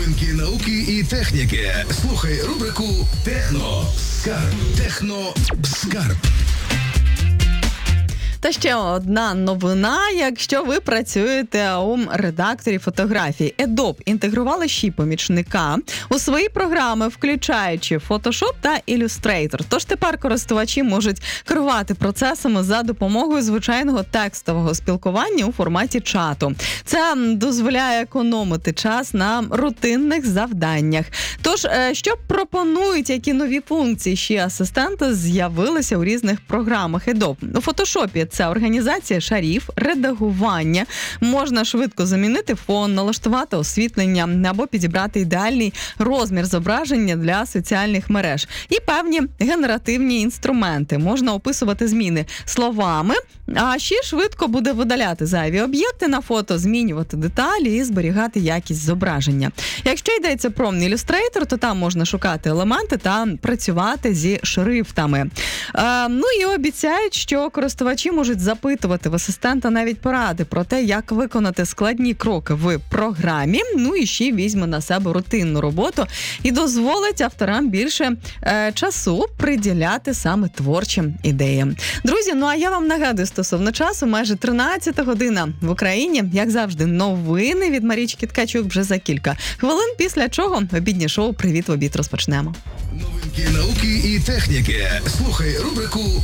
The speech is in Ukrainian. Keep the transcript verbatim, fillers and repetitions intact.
Новинки науки і техніки. Слухай рубрику Техно Скарб. Техно Скарб. Та ще одна новина, якщо ви працюєте у редакторі фотографій. Adobe інтегрували ще помічника у свої програми, включаючи Photoshop та Illustrator. Тож тепер користувачі можуть керувати процесами за допомогою звичайного текстового спілкування у форматі чату. Це дозволяє економити час на рутинних завданнях. Тож, що пропонують, які нові функції ще асистенти з'явилися у різних програмах Adobe? У Photoshop це організація шарів, редагування. Можна швидко замінити фон, налаштувати освітлення або підібрати ідеальний розмір зображення для соціальних мереж. І певні генеративні інструменти. Можна описувати зміни словами, а ще швидко буде видаляти зайві об'єкти на фото, змінювати деталі і зберігати якість зображення. Якщо йдеться про Illustrator, то там можна шукати елементи та працювати зі шрифтами. Е, ну і обіцяють, що користувачі можуть запитувати в асистента навіть поради про те, як виконати складні кроки в програмі. Ну і ще візьме на себе рутинну роботу і дозволить авторам більше е, часу приділяти саме творчим ідеям. Друзі, ну а я вам нагадую стосовно часу, майже тринадцята година в Україні. Як завжди, новини від Марічки Ткачук вже за кілька хвилин, після чого обіднє шоу «Привіт в обід» розпочнемо. Новинки науки і техніки. Слухай рубрику